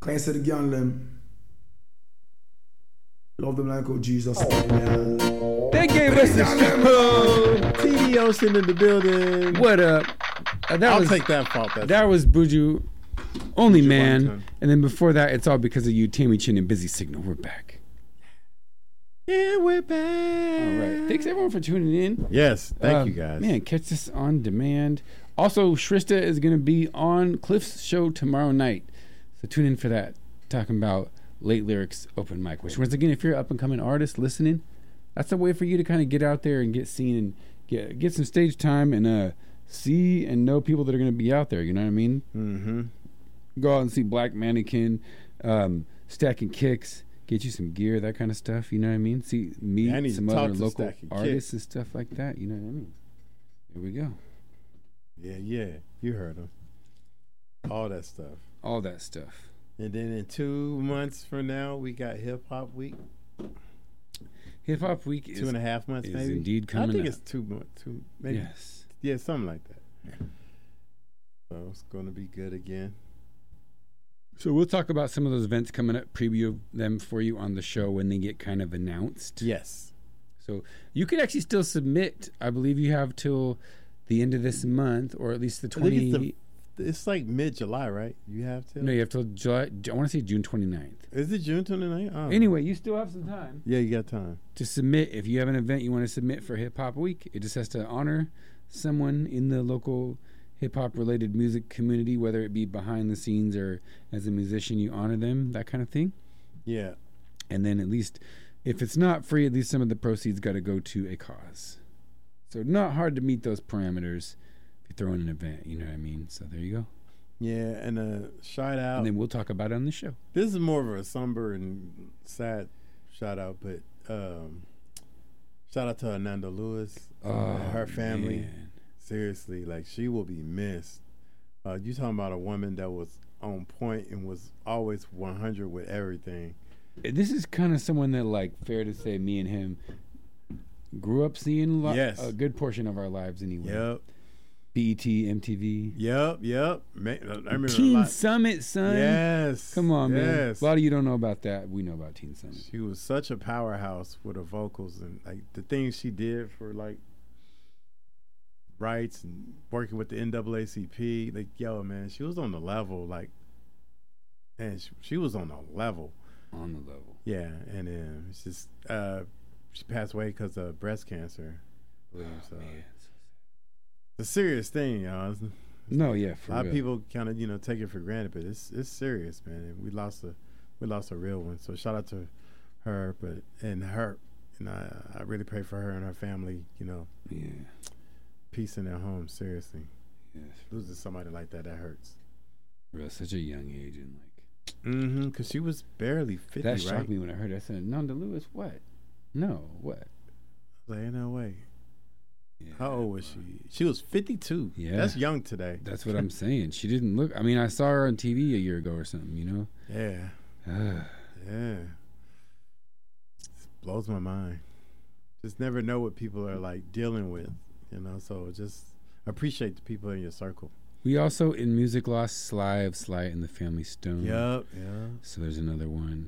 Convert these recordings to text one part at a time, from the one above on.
Can't say the gun them. Love them like oh Jesus. Yeah. They gave us the show. TD Ocean in the building. What up? I'll take that fault. That was Buju, Only Buju Man. Banton. And then before that, it's all because of you, Tammy Chin and Busy Signal. We're back. Yeah, we're back. All right. Thanks everyone for tuning in. Yes, thank you guys. Man, catch this on demand. Also, Shrista is going to be on Cliff's show tomorrow night. So tune in for that. Talking about late lyrics open mic. Which, once again, if you're an up and coming artist listening, that's a way for you to kind of get out there and get seen and get some stage time and see and know people that are going to be out there. You know what I mean? Mm-hmm. Go out and see Black Mannequin, Stacking Kicks, get you some gear, that kind of stuff. You know what I mean? See meet some other local artists and stuff like that. You know what I mean? Here we go. Yeah. You heard them. All that stuff. All that stuff. And then in 2 months from now, we got Hip Hop Week. Hip Hop Week is 2.5 months, is maybe. indeed coming I think up. it's 2 months. Maybe. Yes. Yeah, something like that. So it's going to be good again. So we'll talk about some of those events coming up, preview them for you on the show when they get kind of announced. Yes. So you can actually still submit. I believe you have till the end of this month, or at least the 20. It's like mid-July, right? You have to? No, you have till July. I want to say June 29th. Is it June 29th? Oh. Anyway, you still have some time. Yeah, you got time. To submit. If you have an event you want to submit for Hip Hop Week, it just has to honor someone in the local hip hop related music community, whether it be behind the scenes or as a musician, you honor them, that kind of thing. Yeah. And then at least, if it's not free, at least some of the proceeds got to go to a cause. So not hard to meet those parameters if you throw in an event, you know what I mean? So there you go. Yeah, and shout out. And then we'll talk about it on the show. This is more of a somber and sad shout out, but shout out to Ananda Lewis and her family. Man. Seriously, like she will be missed. You talking about a woman that was on point and was always 100 with everything. This is kind of someone that, like, fair to say, me and him grew up seeing a good portion of our lives anyway. Yep. BET, MTV. Yep. I remember Teen Summit, son. Yes. Come on, man. Yes. A lot of you don't know about that. We know about Teen Summit. She was such a powerhouse with her vocals and like the things she did for like rights and working with the NAACP. Like, yo, man, she was on the level. Like, and she was on the level. On the level. Yeah, and it's just she passed away because of breast cancer. Man. It's a serious thing, y'all. No, yeah, for a lot real. of people kind of take it for granted, but it's serious, man. And we lost a real one. So shout out to her, and I really pray for her and her family. Yeah. Peace in their home. Seriously, Yes. losing somebody like that hurts. Bro, such a young age and Because she was barely 50. that shocked right? me when I heard that. I said, Nanda Lewis, what? No, what? Like, no way. Yeah, How old was she? She was 52. Yeah. That's young today. That's what I'm saying. She didn't look. I mean, I saw her on TV a year ago or something. Yeah. Yeah. It blows my mind. Just never know what people are like dealing with, so just appreciate the people in your circle. We also in music lost Sly of Sly and the Family Stone. Yep. So there's another one.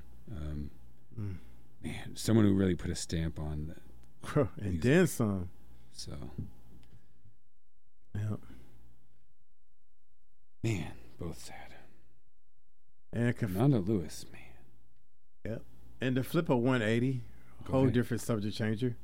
Man, someone who really put a stamp on that. And music. then some. So, Yep. man, both sad. And Nanda Lewis, man. Yep. And to flip a 180, Go whole ahead. different subject changer.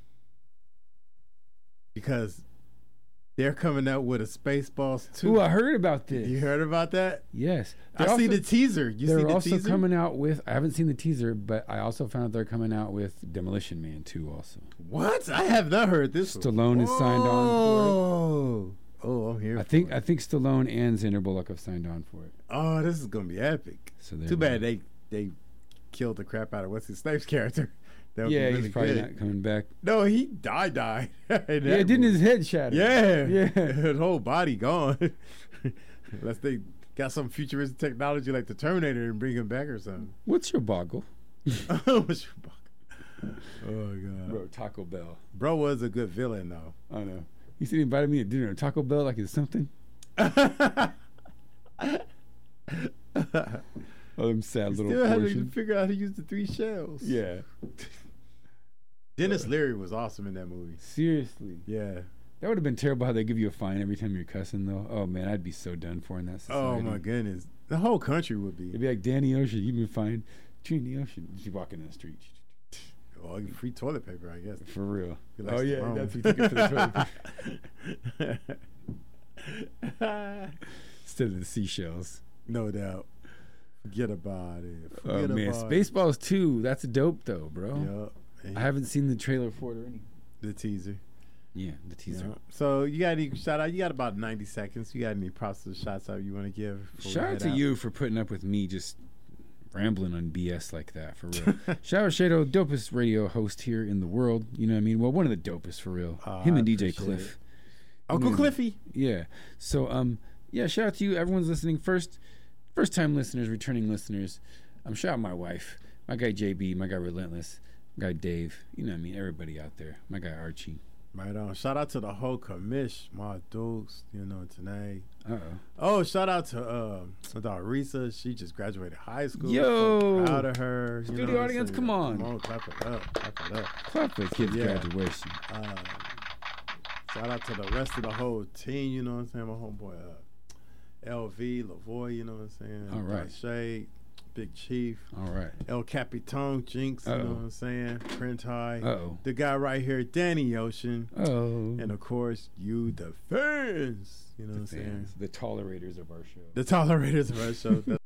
Because they're coming out with a Spaceballs 2. Ooh, I heard about this. You heard about that? Yes. I see the teaser. You see They're the also teaser? coming out with, I haven't seen the teaser, but I also found out they're coming out with Demolition Man 2 also. What? I have not heard this one. Stallone is signed on for it. Oh, I'm here. I think Stallone and Sandra Bullock have signed on for it. Oh, this is gonna be epic. So there Too we bad go. they killed the crap out of what's his Snape's character. That would Yeah, be really he's probably good. not coming back. No, he died. Yeah, didn't his head shatter? Yeah, Yeah. his whole body gone. Unless they got some futuristic technology like the Terminator and bring him back or something. What's your boggle? What's your buck? Oh god, Bro, Taco Bell. bro was a good villain though. I know. He said he invited me to dinner at Taco Bell like it's something. Oh, them sad little Still had to portions. figure out how to use the 3 shells. Yeah. Dennis Leary was awesome in that movie. Seriously. Yeah. That would have been terrible how they give you a fine every time you're cussing, though. Oh, man, I'd be so done for in that society. Oh my goodness, the whole country would be. It'd be like, Danny Ocean, you've been fined. Danny Ocean. You walking in the street. Well, free toilet paper, I guess. For real. He likes Oh, the yeah, loan. that's what you get for the toilet paper. Instead of the seashells. No doubt. Forget about it. Oh, Forget man. about Spaceballs 2, that's dope, though, bro. it. Yup. I haven't seen the trailer for it or anything. The teaser. Yeah, the teaser. Yup. So you got any shout out? You got about 90 seconds. You got any props or shots out you want to give? before we Shout out head to you for putting up with me just rambling on BS like that, for real. Shout out Shado, dopest radio host here in the world. You know what I mean? Well, one of the dopest, for real. Him I and DJ appreciate Cliff. Uncle Yeah. Cliffy. Yeah. So, yeah, shout out to you. Everyone's listening. First time listeners, returning listeners. Shout out my wife, my guy JB, my guy Relentless, my guy Dave. You know what I mean? Everybody out there. My guy Archie. Right on. Shout out to the whole commish, my dukes, tonight. Uh-oh. Oh, shout out to Risa. She just graduated high school. Yo! So proud of her. Studio what I'm audience, saying? come on. Come on, clap it up. Clap it up. Clap for the kid's Yeah. graduation. Shout out to the rest of the whole team, you know what I'm saying? My homeboy LV, Lavoy, you know what I'm saying? All right. Shade, Big Chief, All right. El Capitan, Jinx, you know Uh-oh. what I'm saying? Print High. Uh-oh. The guy right here, Danny Ocean. Oh. And of course, you, the fans. You know what I'm saying? The tolerators of our show. The tolerators of our show.